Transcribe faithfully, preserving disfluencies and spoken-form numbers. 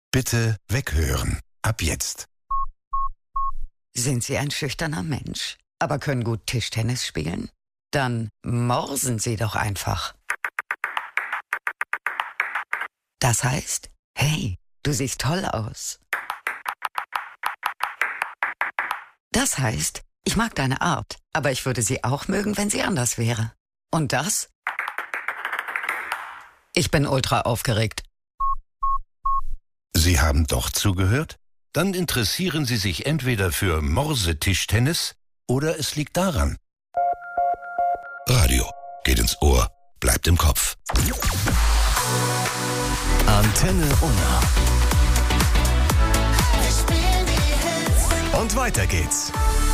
Bitte weghören. Ab jetzt. Sind Sie ein schüchterner Mensch, aber können gut Tischtennis spielen? Dann morsen Sie doch einfach. Das heißt, hey, du siehst toll aus. Das heißt, ich mag deine Art, aber ich würde sie auch mögen, wenn sie anders wäre. Und das? Ich bin ultra aufgeregt. Sie haben doch zugehört? Dann interessieren Sie sich entweder für Morsetischtennis oder es liegt daran. Radio geht ins Ohr, bleibt im Kopf. Antenne Unna. Und weiter geht's.